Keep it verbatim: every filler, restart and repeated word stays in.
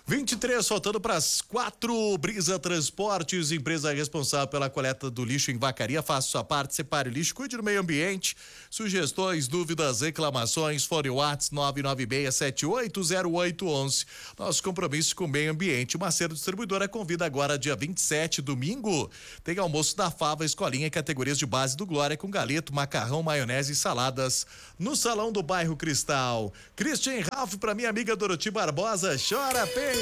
vinte e três, faltando para as quatro. Brisa Transportes, empresa responsável pela coleta do lixo em Vacaria. Faça sua parte, separe o lixo, cuide do meio ambiente. Sugestões, dúvidas, reclamações, fone WhatsApp nove nove seis sete oito zero oito um um. Nosso compromisso com o meio ambiente. Macedo Distribuidora convida agora, dia vinte e sete, domingo. Tem almoço da Fava, escolinha em categorias de base do Glória, com galeto, macarrão, maionese e saladas, no Salão do Bairro Cristal. Christian Ralph, para minha amiga Doroti Barbosa, chora, pensa.